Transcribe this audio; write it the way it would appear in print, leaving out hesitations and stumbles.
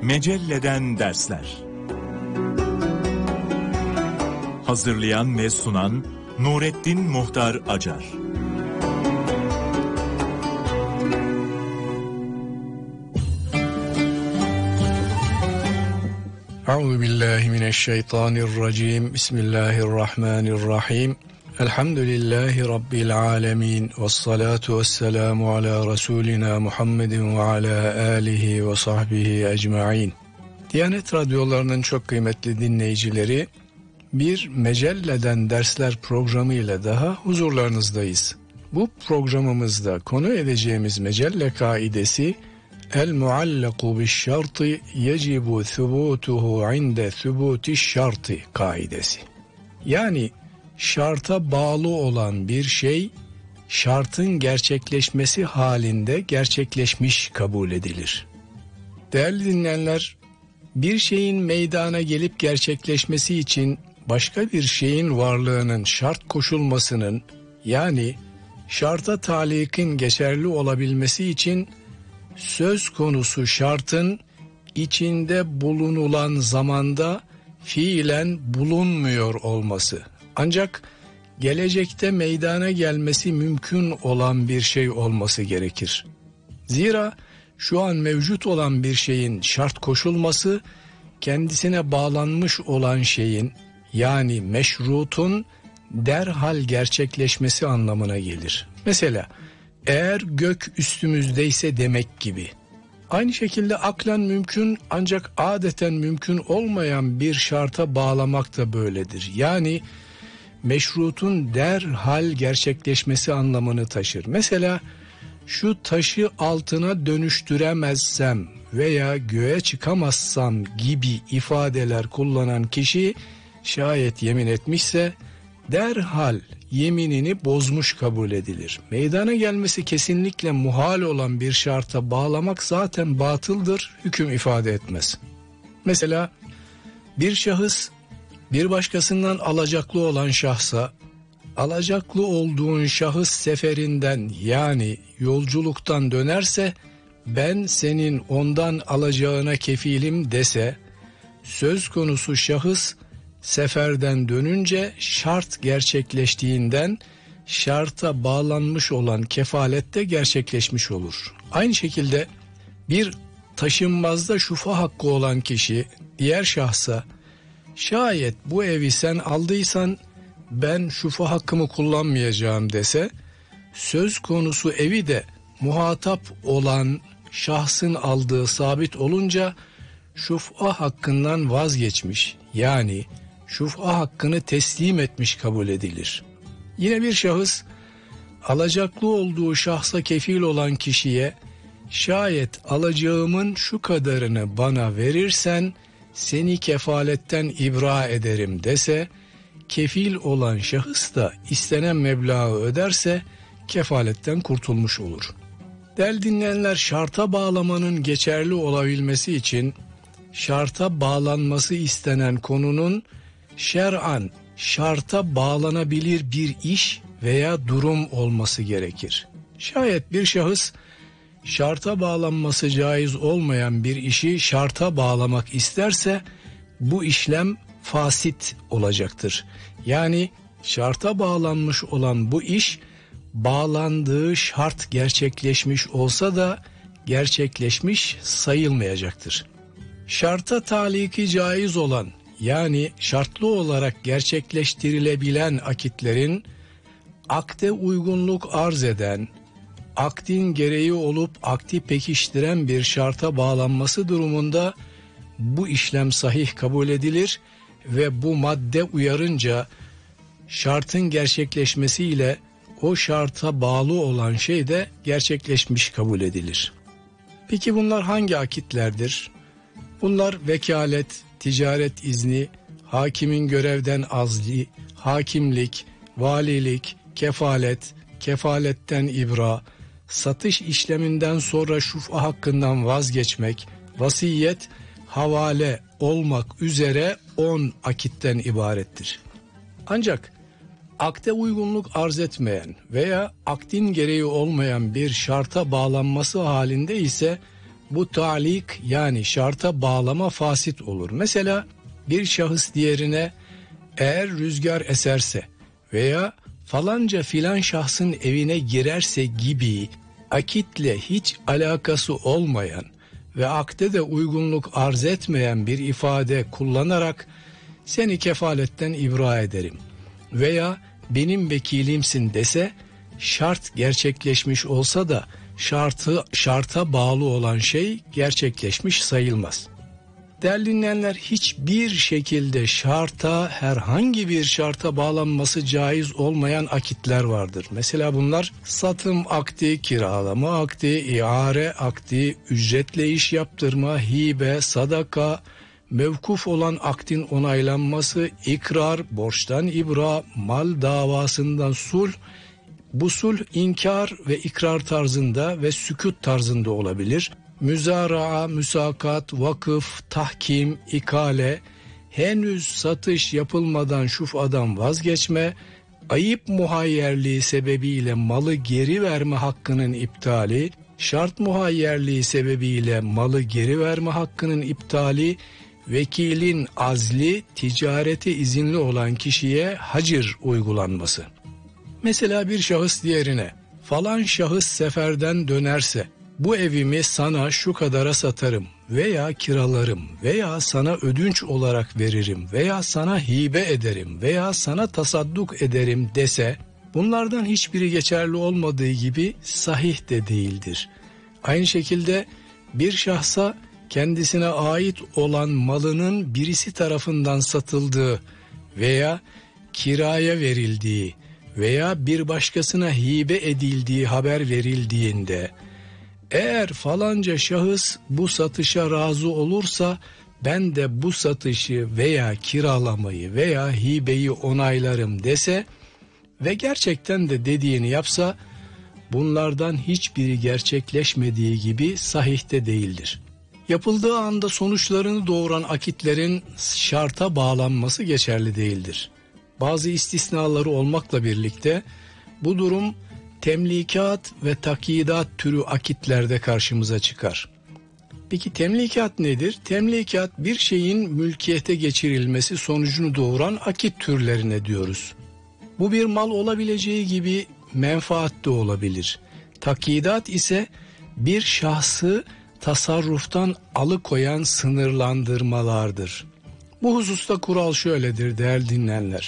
Mecelleden dersler. Hazırlayan ve sunan Nurettin Muhtar Acar. Euzubillahimineşşeytanirracim. Bismillahirrahmanirrahim. Elhamdülillahi Rabbil alemin. Vessalatu vesselamu ala Resulina Muhammedin ve ala alihi ve sahbihi ecma'in. Diyanet radyolarının çok kıymetli dinleyicileri, bir Mecelleden Dersler programıyla daha huzurlarınızdayız. Bu programımızda konu edeceğimiz mecelle kaidesi El-muallaku biş-şartı yecibu thubutuhu inde thubutiş-şartı kaidesi. Yani şarta bağlı olan bir şey şartın gerçekleşmesi halinde gerçekleşmiş kabul edilir. Değerli dinleyenler, bir şeyin meydana gelip gerçekleşmesi için başka bir şeyin varlığının şart koşulmasının, yani şarta talikin geçerli olabilmesi için söz konusu şartın içinde bulunulan zamanda fiilen bulunmuyor olması, ancak gelecekte meydana gelmesi mümkün olan bir şey olması gerekir. Zira şu an mevcut olan bir şeyin şart koşulması, kendisine bağlanmış olan şeyin, yani meşrutun derhal gerçekleşmesi anlamına gelir. Mesela eğer gök üstümüzdeyse demek gibi. Aynı şekilde aklen mümkün ancak adeten mümkün olmayan bir şarta bağlamak da böyledir. Yani meşrutun derhal gerçekleşmesi anlamını taşır. Mesela şu taşı altına dönüştüremezsem veya göğe çıkamazsam gibi ifadeler kullanan kişi şayet yemin etmişse derhal yeminini bozmuş kabul edilir. Meydana gelmesi kesinlikle muhal olan bir şarta bağlamak zaten batıldır, hüküm ifade etmez. Mesela bir şahıs bir başkasından alacaklı olan şahsa, alacaklı olduğun şahıs seferinden yani yolculuktan dönerse ben senin ondan alacağına kefilim dese, söz konusu şahıs seferden dönünce şart gerçekleştiğinden şarta bağlanmış olan kefalette gerçekleşmiş olur. Aynı şekilde bir taşınmazda şufa hakkı olan kişi diğer şahsa şayet bu evi sen aldıysan ben şufa hakkımı kullanmayacağım dese, söz konusu evi de muhatap olan şahsın aldığı sabit olunca şufa hakkından vazgeçmiş, yani şufa hakkını teslim etmiş kabul edilir. Yine bir şahıs alacaklı olduğu şahsa kefil olan kişiye şayet alacağımın şu kadarını bana verirsen seni kefaletten ibra ederim dese, kefil olan şahıs da istenen meblağı öderse kefaletten kurtulmuş olur. Değerli dinleyenler, şarta bağlamanın geçerli olabilmesi için şarta bağlanması istenen konunun şer'an şarta bağlanabilir bir iş veya durum olması gerekir. Şayet bir şahıs şarta bağlanması caiz olmayan bir işi şarta bağlamak isterse bu işlem fasit olacaktır. Yani şarta bağlanmış olan bu iş bağlandığı şart gerçekleşmiş olsa da gerçekleşmiş sayılmayacaktır. Şarta taliki caiz olan, yani şartlı olarak gerçekleştirilebilen akitlerin akde uygunluk arz eden, akdin gereği olup akdi pekiştiren bir şarta bağlanması durumunda bu işlem sahih kabul edilir ve bu madde uyarınca şartın gerçekleşmesiyle o şarta bağlı olan şey de gerçekleşmiş kabul edilir. Peki bunlar hangi akitlerdir? Bunlar vekalet, ticaret izni, hakimin görevden azli, hakimlik, valilik, kefalet, kefaletten ibra, satış işleminden sonra şufa hakkından vazgeçmek, vasiyet, havale olmak üzere 10 akitten ibarettir. Ancak akde uygunluk arz etmeyen veya akdin gereği olmayan bir şarta bağlanması halinde ise bu talik yani şarta bağlama fasit olur. Mesela bir şahıs diğerine eğer rüzgar eserse veya falanca filan şahsın evine girerse gibi akitle hiç alakası olmayan ve akde de uygunluk arz etmeyen bir ifade kullanarak seni kefaletten ibra ederim veya benim vekilimsin dese, şart gerçekleşmiş olsa da şarta bağlı olan şey gerçekleşmiş sayılmaz. Değerli dinleyenler, hiçbir şekilde şarta, herhangi bir şarta bağlanması caiz olmayan akitler vardır. Mesela bunlar satım akdi, kiralama akdi, iare akdi, ücretle iş yaptırma, hibe, sadaka, mevkuf olan akdin onaylanması, ikrar, borçtan ibra, mal davasından sulh. Bu sulh inkar ve ikrar tarzında ve sükût tarzında olabilir. Müzaraa, müsakat, vakıf, tahkim, ikale, henüz satış yapılmadan şufadan vazgeçme, ayıp muhayyerliği sebebiyle malı geri verme hakkının iptali, şart muhayyerliği sebebiyle malı geri verme hakkının iptali, vekilin azli, ticareti izinli olan kişiye hacir uygulanması. Mesela bir şahıs diğerine, falan şahıs seferden dönerse bu evimi sana şu kadara satarım veya kiralarım veya sana ödünç olarak veririm veya sana hibe ederim veya sana tasadduk ederim dese, bunlardan hiçbiri geçerli olmadığı gibi sahih de değildir. Aynı şekilde bir şahsa kendisine ait olan malının birisi tarafından satıldığı veya kiraya verildiği veya bir başkasına hibe edildiği haber verildiğinde, eğer falanca şahıs bu satışa razı olursa ben de bu satışı veya kiralamayı veya hibeyi onaylarım dese ve gerçekten de dediğini yapsa, bunlardan hiçbiri gerçekleşmediği gibi sahihte değildir. Yapıldığı anda sonuçlarını doğuran akitlerin şarta bağlanması geçerli değildir. Bazı istisnaları olmakla birlikte bu durum temlikat ve takidat türü akitlerde karşımıza çıkar. Peki temlikat nedir? Temlikat bir şeyin mülkiyete geçirilmesi sonucunu doğuran akit türlerine diyoruz. Bu bir mal olabileceği gibi menfaat de olabilir. Takidat ise bir şahsı tasarruftan alıkoyan sınırlandırmalardır. Bu hususta kural şöyledir değerli dinleyenler.